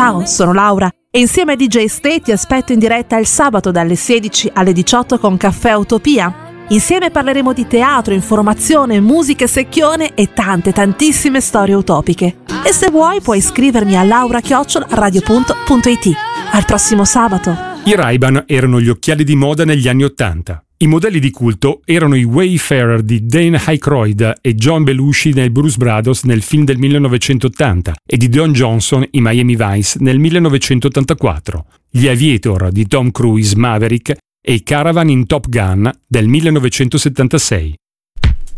Ciao, sono Laura e insieme a DJ Ste ti aspetto in diretta il sabato dalle 16 alle 18 con Caffè Utopia. Insieme parleremo di teatro, informazione, musica secchione e tantissime storie utopiche. E se vuoi puoi iscrivermi a laura@radio.it. Al prossimo sabato. I Ray-Ban erano gli occhiali di moda negli anni '80. I modelli di culto erano i Wayfarer di Dan Aykroyd e John Belushi nei Blues Brothers nel film del 1980 e di Don Johnson in Miami Vice nel 1984, gli Aviator di Tom Cruise Maverick e i Caravan in Top Gun del 1976.